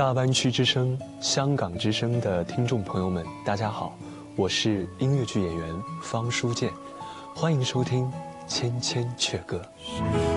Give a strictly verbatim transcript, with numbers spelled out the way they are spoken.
大湾区之声、香港之声的听众朋友们，大家好，我是音乐剧演员方书建，欢迎收听《千千阙歌》。